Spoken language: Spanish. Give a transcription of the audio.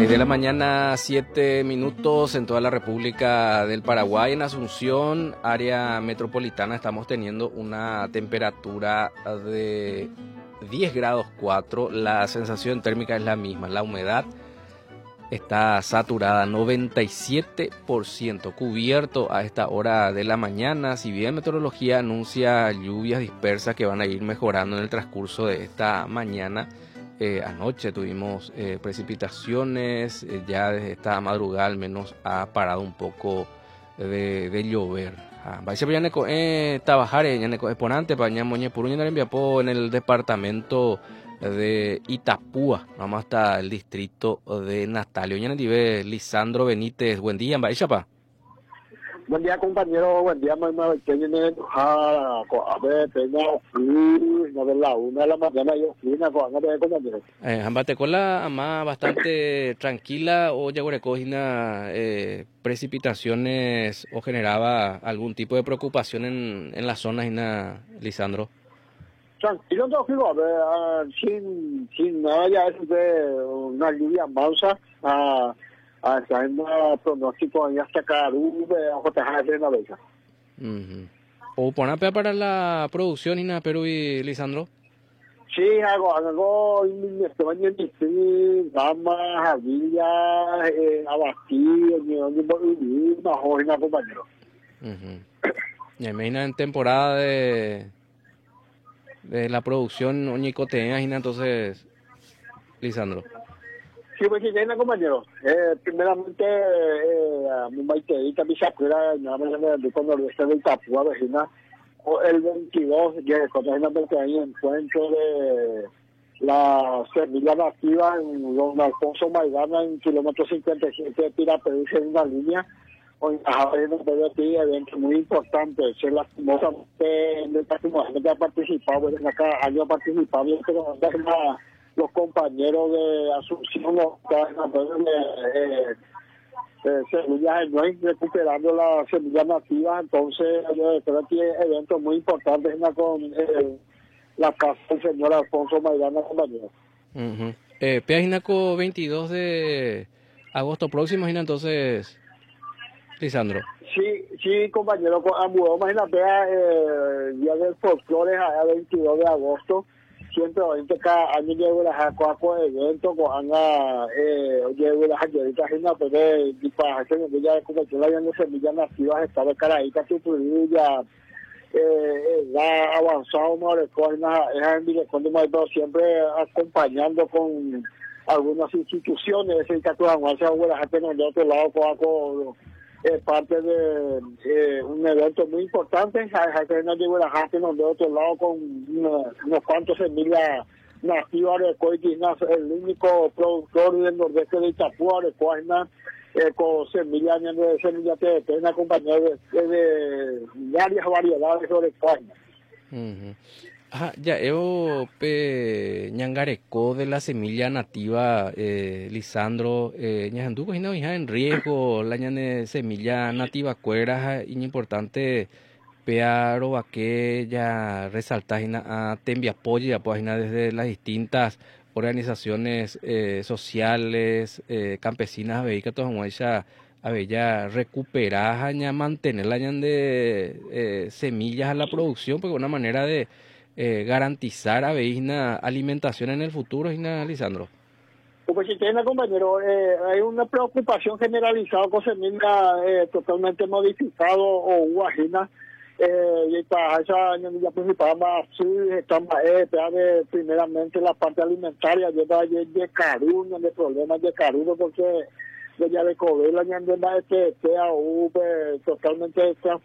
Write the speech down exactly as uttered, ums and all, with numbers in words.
seis de la mañana, siete minutos en toda la República del Paraguay. En Asunción, área metropolitana, estamos teniendo una temperatura de diez grados cuatro. La sensación térmica es la misma. La humedad está saturada, noventa y siete por ciento, cubierto a esta hora de la mañana. Si bien meteorología anuncia lluvias dispersas que van a ir mejorando en el transcurso de esta mañana, Eh, anoche tuvimos eh, precipitaciones, eh, ya desde esta madrugada al menos ha parado un poco de, de llover. Va a ser eh, trabajar en exponente para Ñamoñe Puruña en el departamento de Itapúa, vamos hasta el distrito de Natalio. Ya vive Lisandro Benítez, buen día, Baixapa. Buen día, compañero. Buen día, mamá. Que viene a ver, tengo una de la una de la mañana yo fui a ver, compañero. Eh, Ambate con la ama bastante tranquila o ya recogina eh, precipitaciones o generaba algún tipo de preocupación en, en las zonas, Lisandro. Tranquilo, no fui a ver, sin, sin nada ya es de una lluvia mansa. Uh, hasta en un pronóstico ahí hasta Carú, J J en la beca. ¿O poner para la producción, Ina Perú y Lisandro? Sí, hago, hago, estoy en mi Gama, Javilla, Abastí, en mejor en la compañero. Y imagina en temporada de, de la producción, Oñicotea, entonces, Lisandro. Sí, pues sí, tiene, compañero. Eh, primeramente, eh, a mi maiteita, mi sacura, nada más de cuando lo está de Itapúa, vecina, el veintidós, ya constantemente hay encuentro de la semilla nativa en Don Alfonso Maidana, en kilómetro cincuenta y siete de Pirapedú, en una línea, hoy hay aquí eventos muy importantes. Se lastimosamente en el patrimonio que ha participado, en cada año ha participado, pero no es más los compañeros de Asunción, los eh, eh, semillas no hay recuperando las semillas nativas, entonces yo creo que hay eventos muy importantes con eh, la casa del señor Alfonso Maidana, compañero. Uh-huh. eh, Peajinaco veintidós de agosto próximo, entonces, Lisandro. Sí, sí, compañero, imagínate, eh, día del folclore, a veintidós de agosto, ciento veinte cada año llevo las acuacos de eventos con Ana, eh, llevo las ayeritas en la pere, y para que me ya como que la hayan de semillas nativas, estaba de caraíta, que ya eh, ya avanzado, no recuerdo, es en dirección de Maidó, siempre acompañando con algunas instituciones, ese caso de Aguanza, la gente de otro lado, con es parte de eh, un evento muy importante. Jacarina llegó la gente de otro lado con una, unos cuantos semillas nativas de Coitina, el único productor del nordeste de Itapúa, de Coaina, eh, con semillas de semillas de pena, acompañado de, de varias variedades de Coaina. Uh-huh. Ah, ya, yo pe ñangareco de la semilla nativa, eh, Lisandro, eh, ñajanduco hina hija en riesgo, la ñane semilla nativa cuera, y importante pearo vaque ya resaltar hina a tembia apoya pues hina desde las distintas organizaciones eh, sociales, eh, campesinas, a ver que todos ya a ver ya recuperar, ya mantener la ñan de eh, semillas a la producción, porque una manera de Eh, garantizar a una alimentación en el futuro, Lisandro. Pues si tiene, compañero, eh, hay una preocupación generalizada con semilla eh, totalmente modificado o guajina, eh, y para esa ya principal más sí, estamos eh, de primeramente la parte alimentaria, lleva de, de caruña, de problemas de caruño, porque de ya de cobela, ya de más este, totalmente